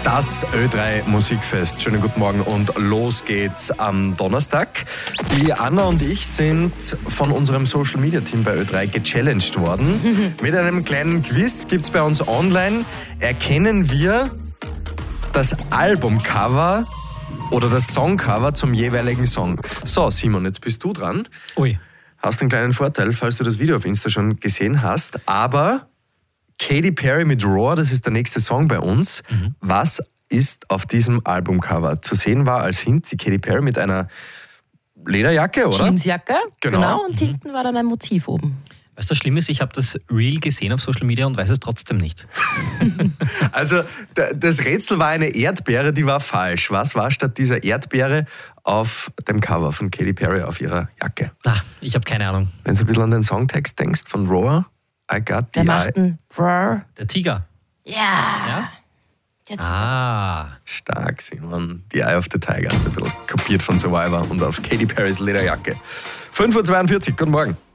Das Ö3 Musikfest. Schönen guten Morgen und los geht's am Donnerstag. Die Anna und ich sind von unserem Social Media Team bei Ö3 gechallenged worden. Mit einem kleinen Quiz gibt's bei uns online. Erkennen wir das Albumcover oder das Songcover zum jeweiligen Song. So, Simon, jetzt bist du dran. Ui. Hast einen kleinen Vorteil, falls du das Video auf Insta schon gesehen hast, aber Katy Perry mit Roar, das ist der nächste Song bei uns. Was ist auf diesem Albumcover? Zu sehen war als Hint die Katy Perry mit einer Lederjacke, oder? Jeansjacke, Genau. und hinten war dann ein Motiv oben. Weißt du, was schlimm ist? Ich habe das Reel gesehen auf Social Media und weiß es trotzdem nicht. Also das Rätsel war eine Erdbeere, die war falsch. Was war statt dieser Erdbeere auf dem Cover von Katy Perry auf ihrer Jacke? Ich habe keine Ahnung. Wenn du ein bisschen an den Songtext denkst von Roar, I got the Der macht ein Roar. Der Tiger. Ja. Jetzt Stark, Simon. The Eye of the Tiger. Also ein bisschen kopiert von Survivor und auf Katy Perrys Lederjacke. 5:42 Uhr, guten Morgen.